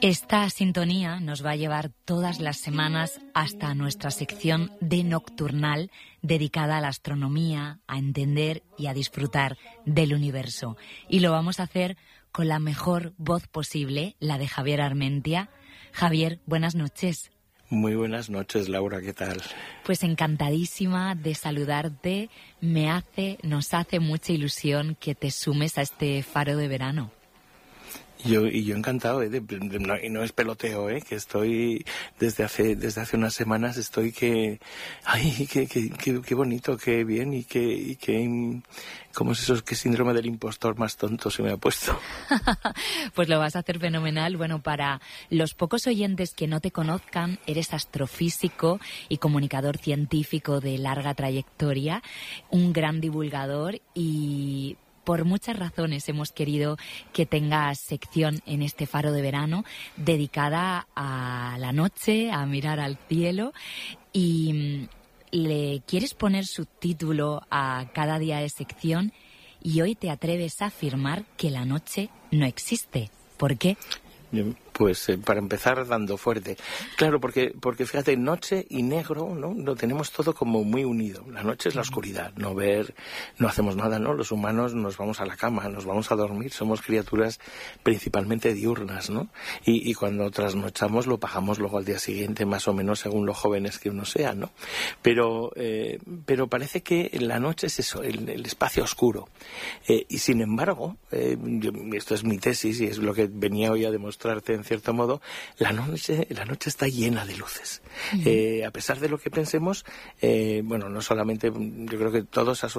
Esta sintonía nos va a llevar todas las semanas hasta nuestra sección de Nocturnal, dedicada a la astronomía, a entender y a disfrutar del universo. Y lo vamos a hacer con la mejor voz posible, la de Javier Armentia. Javier, buenas noches. Muy buenas noches, Laura, ¿qué tal? Pues encantadísima de saludarte. Nos hace mucha ilusión que te sumes a este faro de verano. Yo encantado, y no es peloteo, que estoy desde hace unas semanas estoy qué bonito, qué bien y qué ¿cómo es eso? ¿Qué síndrome del impostor más tonto se me ha puesto? Pues lo vas a hacer fenomenal. Bueno, para los pocos oyentes que no te conozcan, eres astrofísico y comunicador científico de larga trayectoria, un gran divulgador y por muchas razones hemos querido que tengas sección en este faro de verano dedicada a la noche, a mirar al cielo. Y le quieres poner subtítulo a cada día de sección y hoy te atreves a afirmar que la noche no existe. ¿Por qué? Pues para empezar dando fuerte. Claro, porque fíjate, noche y negro, ¿no? Lo tenemos todo como muy unido. La noche es la oscuridad, no hacemos nada, ¿no? Los humanos nos vamos a la cama, nos vamos a dormir, somos criaturas principalmente diurnas, ¿no? Y cuando trasnochamos lo pagamos luego al día siguiente, más o menos según lo jóvenes que uno sea, ¿no? Pero parece que la noche es eso, el espacio oscuro. Y sin embargo, esto es mi tesis y es lo que venía hoy a demostrarte en cierto modo, la noche está llena de luces. A pesar de lo que pensemos, no solamente, yo creo que todos asociamos